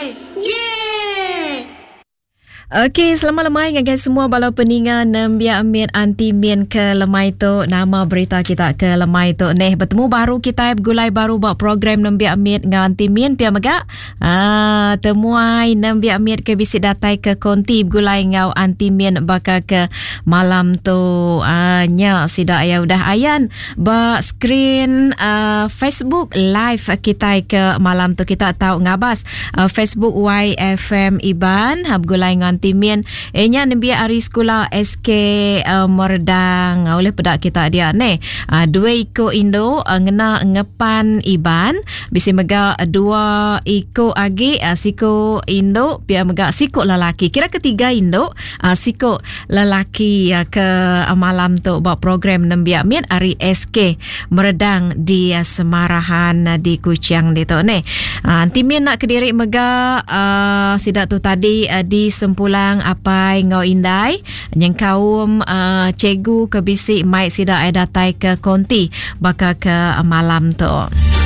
Okey, selamat lemai dengan semua bala peningan Nembia Amir anti mien ke lemai tu. Nama berita kita ke lemai tu neh bertemu baru kita gulai baru buat program Nembia Amir dengan anti mien pia megak. Temuai Nembia Amir ke bisi datai ke konti gulai ngau anti mien baka ke malam tu. Nya sida ya udah ayan ba screen Facebook live kita ke malam tu kita tahu ngabas Facebook YFM Iban hab gulai ngan timien nya nembia ari sekolah SK Merdang oleh pedak kita dia ne dua iko Indo ngena ngepan Iban bisi mega dua iko agi siko Indo pia mega siko lelaki kira ketiga Indo siko lelaki ke malam tu buat program nembia mian ari SK Merdang di Semarahan di Kuching di tu ne timien nak kediri mega sidak tu tadi di Sempulang apa ngau indai yang kaum cikgu ke bisi mai sida ai datai ke konti baka ke malam tu.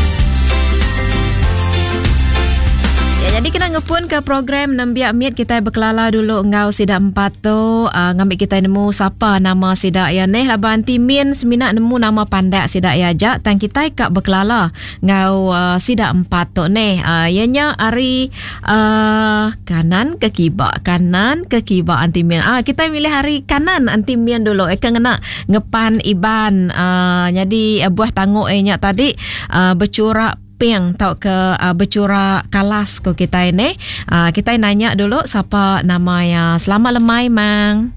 Jadi kita ngepun ke program Nembia Miat kita berkelala dulu ngau sida 4 tu ngambil kita nemu siapa nama sida ya neh laban timin semina nemu nama pandak sida ya jak tang kita kak berkelala ngau sida 4 tu neh ianya ari kanan ke kiba antimin kita milih hari kanan antimin dulu kena ngepan Iban jadi buah tanguk nya tadi bercurak peng tau ke bercurak kalas ko kita ini kita nanya dulu siapa namanya. Selamat lemai mang.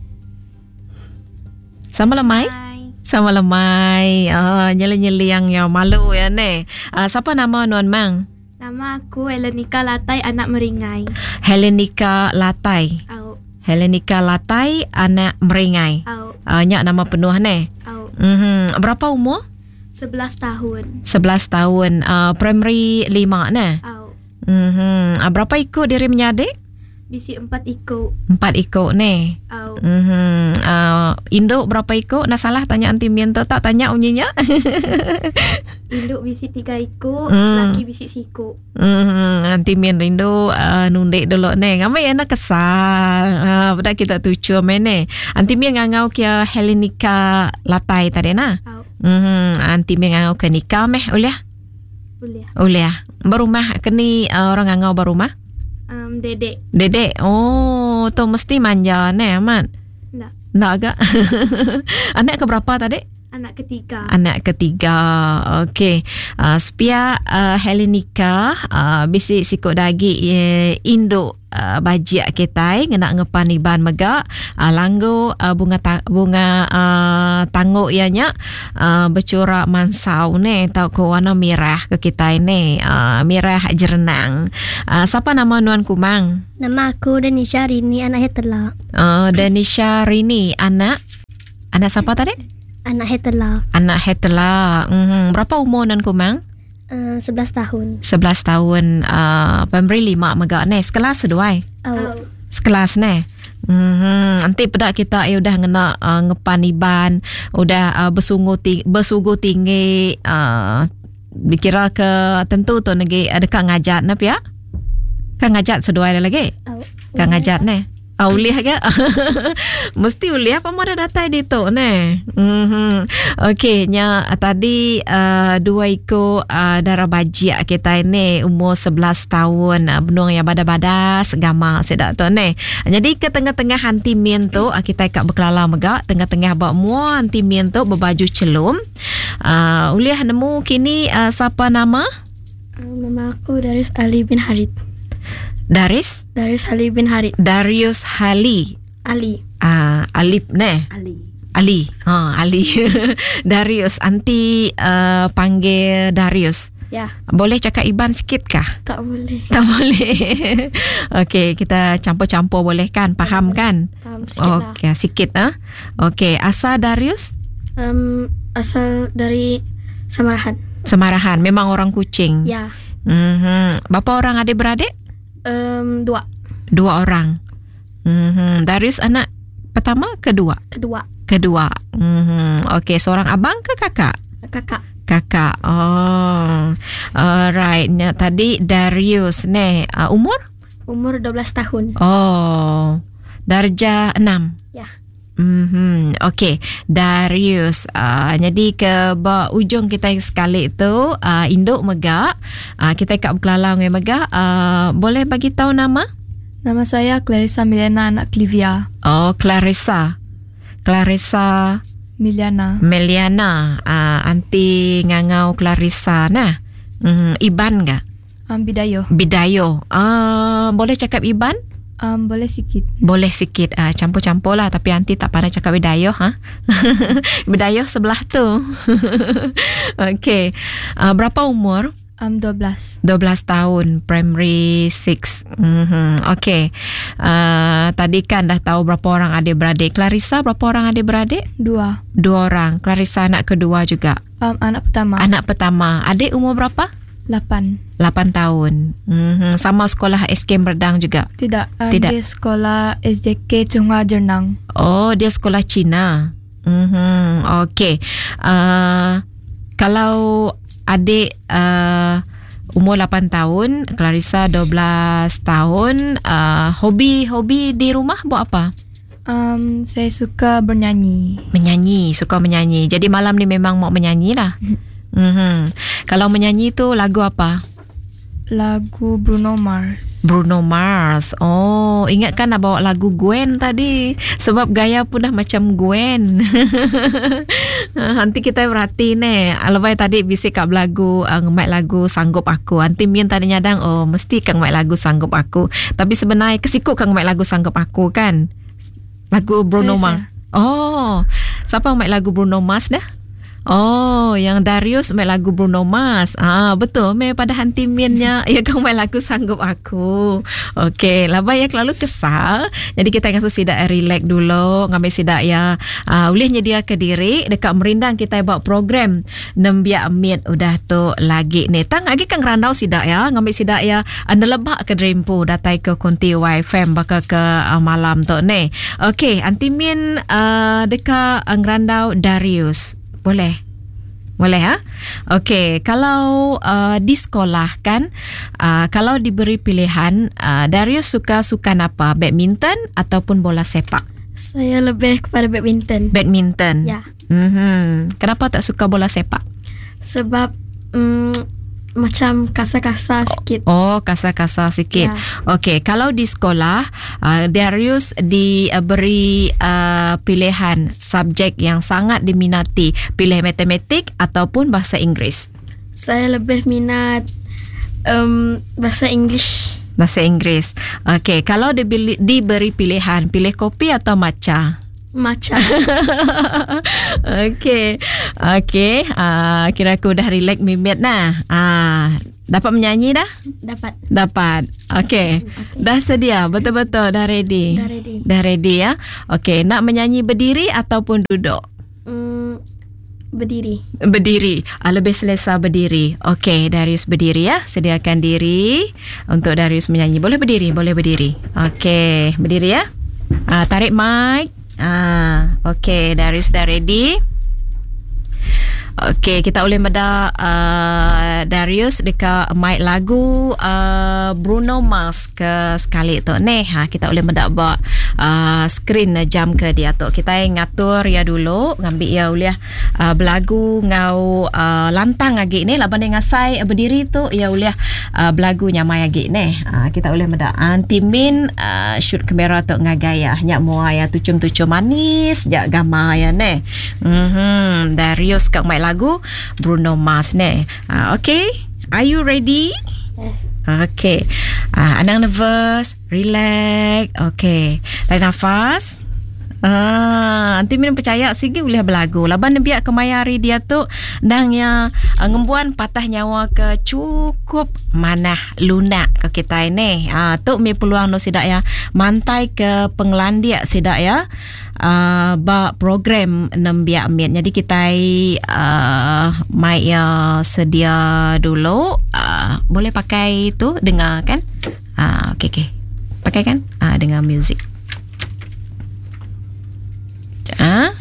Sama lemai? Sama lemai. Nyeli-nyeli yang malu ya ne. Siapa nama nuan mang? Nama aku Helenika Latai, anak Meringai. Helenika Latai. Au. Helenika Latai, anak Meringai. Au. Nyak nama penuh ne. Au. Berapa umur? 11 tahun. 11 tahun. Primary 5 ne. Au. Berapa ikut diri menyadik? Bisi 4 ikut. 4 ikut ne. Au. Induk berapa ikut? Nak salah tanya anti mien tu tak tanya unyinya. Induk bisi 3 ikut, laki bisi siku. Anti mien induk nundek dulu ne. Ngamai anak kesal. Pada kita tuju mene. Anti mien ngau kia Helenika Latai tadi na. Au. Anti mien ngau ke nikah meh uliah. Uliah. Berumah keni orang ngau berumah. Dedek. Oh, tu mesti manja ne amat. Nak agak. Anak ke berapa tadi? Anak ketiga. Okey. Spia Helenika bisi sikut dagi Indo bajak kita ngena ngepan Iban megak langgo bunga tanguk ianya bercurak mansau ne tau ko warna merah ke kita ini merah jerenang. Siapa nama nuan kumang? Nama aku Denisha Rini, anak Hetela. Denisha Rini, anak siapa tadi? Anak Hetela. Berapa umur nan kumang? 11 tahun. 11 tahun. Primary 5 megak ne. Sekelas seduai? Sekelas ne. Nanti pedak kita udah ngena ngepan Iban, udah bersugu tinggi dikira ke tentu tu negi ada kak ngajat nap ya? Kak ngajat seduai lagi? Kak ngajat ne. Uliah ke? Mesti uliah apa ada data di tu ne. Okey, nya tadi dua iko darah bajak kita ini umur 11 tahun benung yang badas-badas gama sedak tu ne. Jadi ke tengah-tengah anti mien tu kita kak berkelala megak tengah-tengah bak mua anti mien tu berbaju celum. Uliah nemu kini siapa nama? Nama aku Darius Ali bin Harid. Darius Ali bin Harid. Darius Ali. Alip ne. Ali. Ali. Darius anti panggil Darius. Ya. Boleh cakap Iban sikit kah? Tak boleh. Okey, kita campur-campur boleh kan? Faham kan? Faham sikit lah. Sikit Okey, asal Darius? Asal dari Semarahan. Memang orang Kuching. Ya. Berapa orang adik-beradik? 2 orang. Darius anak pertama kedua. Okey, seorang abang ke kakak? Kakak. Oh. Alright. Tadi Darius ne umur Umur 12 tahun. Oh, darjah 6. Ya. Okey, Darius. Jadi ke ujung kita sekali tu induk megak. Kita kat Bukalalang megak. Boleh bagi tahu nama? Nama saya Clarissa Miliana anak Clivia. Oh, Clarissa Meliana. Anti ngangau Clarissa nah. Iban gak? Bidayo. Boleh cakap Iban? Boleh sikit. Boleh sikit. Campur-campur lah. Tapi Aunty tak pandai cakap Bidayo. Bidayo sebelah tu. Okey. Berapa umur? 12 tahun. Primary 6. Okey. Tadi kan dah tahu berapa orang adik-beradik. Clarissa berapa orang adik-beradik? 2 orang. Clarissa anak kedua juga? Anak pertama. Adik umur berapa? 8 tahun. Sama sekolah SK Merdang juga? Tidak. Dia sekolah SJK Chunghwa Jernang. Oh, dia sekolah Cina. Okey. Kalau adik umur 8 tahun, Clarissa 12 tahun, hobi di rumah buat apa? Saya suka Suka menyanyi. Jadi malam ni memang mau menyanyi lah. Kalau menyanyi tu lagu apa? Lagu Bruno Mars. Oh, ingatkan nak bawa lagu Gwen tadi. Sebab gaya pun dah macam Gwen. Nanti kita berhati ni. Lepas tadi bisik kat lagu, ngemat lagu Sanggup Aku. Nanti Mian tadi nyadang, oh mesti kan ngemat lagu Sanggup Aku. Tapi sebenarnya kesikut kan ngemat lagu Sanggup Aku kan? Lagu Bruno Mars. Oh, siapa ngemat lagu Bruno Mars dah? Oh, yang Darius main lagu Bruno Mars. Betul. Main pada hanti miannya. Ya, kau main lagu Sanggup Aku. Okey. Labai ya lalu kesal. Jadi kita akan sidak relax dulu. Ngambil sidak ya. Boleh nyedia ke diri. Dekat Merindang kita buat program. Nembiak Amit. Udah tu lagi ni. Tang lagi kan randau sidak ya. Ngambil sidak ya. Anda lebak ke Dreampu. Datai ke Kunti YFM. Bakal ke malam tu ni. Okey. Anti Min dekat ngerandau Darius. Boleh ha? Okey, kalau di sekolah kan, kalau diberi pilihan, Darius suka sukan apa? Badminton ataupun bola sepak? Saya lebih kepada badminton. Ya. Kenapa tak suka bola sepak? Sebab macam kasar-kasar sikit. Oh, kasar-kasar sikit. Ya. Okey, kalau di sekolah, Darius diberi pilihan subjek yang sangat diminati, pilih matematik ataupun bahasa Inggeris. Saya lebih minat bahasa Inggeris. Bahasa Inggeris. Okey, kalau diberi pilihan, pilih kopi atau matcha? Matcha. Okey. Kira aku dah relax mimit nah. Dapat menyanyi dah? Dapat. Okey. Dah sedia? Betul-betul dah ready? Dah ready ya? Okey, nak menyanyi berdiri ataupun duduk? Berdiri. Lebih selesa berdiri. Okey, Darius berdiri ya. Sediakan diri untuk Darius menyanyi. Boleh berdiri? Okey, berdiri ya. Tarik mic. Okey, Darius dah ready. Okey, kita boleh meda Darius dekat mic lagu Bruno Mars ke sekali tu ni. Kita boleh meda buat screen jam ke dia tu. Kita ngatur ya dulu, ngambil ya uliah belagu ngau lantang lagi ni laban ngasai berdiri tu ya uliah belagu nyamai lagi ni. Kita boleh meda Aunty Min shoot kamera tu ngagaya nyak mua ya tucum-tucum manis jak gambar ya ni. Darius kat mic lagu Bruno Mars ni. Okay, are you ready? Yes. Okay. Anang nervous, relax. Okay, tarik nafas. Nanti minum percaya sigi boleh berlagu. Laban biak kemayari dia tu dangnya ngembuan patah nyawa ke cukup manah lunak ke kita ini. Tu mi peluang no sidak ya. Mantai ke penglandia sidak ya. Ba program nembiak Amit. Jadi kita mic ya sedia dulu. Boleh pakai tu dengar kan? Okay. Pakai kan? Dengar music.